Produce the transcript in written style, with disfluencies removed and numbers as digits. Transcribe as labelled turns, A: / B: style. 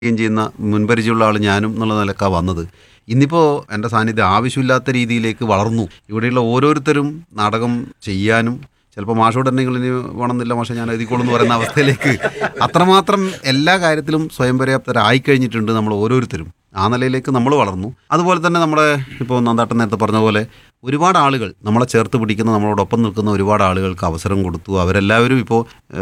A: ചെയ്യുന്ന മുൻപരിചയമുള്ള ആൾ ഞാനും എന്നുള്ള നിലക്കാണ് വന്നത്. ഇന്നിപ്പോൾ എൻ്റെ സാന്നിധ്യം ആവശ്യമില്ലാത്ത രീതിയിലേക്ക് വളർന്നു. ഇവിടെയുള്ള ഓരോരുത്തരും നാടകം ചെയ്യാനും ചിലപ്പോൾ മാഷോട് എന്തെങ്കിലും ഇനി വേണമെന്നില്ല മാഷെ ഞാൻ എഴുതിക്കോളൂ എന്ന് പറയുന്ന അവസ്ഥയിലേക്ക് അത്രമാത്രം എല്ലാ കാര്യത്തിലും സ്വയം പര്യാപ്തരായിക്കഴിഞ്ഞിട്ടുണ്ട് നമ്മൾ ഓരോരുത്തരും. ആ നിലയിലേക്ക് നമ്മൾ വളർന്നു. അതുപോലെ തന്നെ നമ്മുടെ ഇപ്പോൾ നന്ദാട്ടൻ നേരത്തെ പറഞ്ഞ പോലെ ഒരുപാട് ആളുകൾ നമ്മളെ ചേർത്ത് പിടിക്കുന്ന നമ്മളോടൊപ്പം നിൽക്കുന്ന ഒരുപാട് ആളുകൾക്ക് അവസരം കൊടുത്തു. അവരെല്ലാവരും ഇപ്പോൾ